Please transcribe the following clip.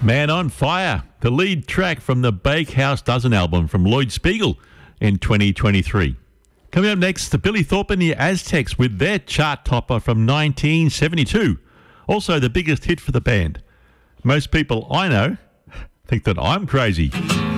Man on Fire, the lead track from the Bakehouse Dozen album from Lloyd Spiegel in 2023. Coming up next, the Billy Thorpe and the Aztecs with their chart topper from 1972. Also the biggest hit for the band. Most people I know think that I'm crazy.